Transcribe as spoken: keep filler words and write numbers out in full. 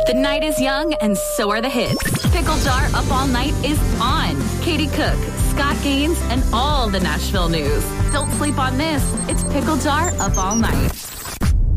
The night is young, and so are the hits. Pickle Jar Up All Night is on. Katie Cook, Scott Gaines, and all the Nashville news. Don't sleep on this. It's Pickle Jar Up All Night.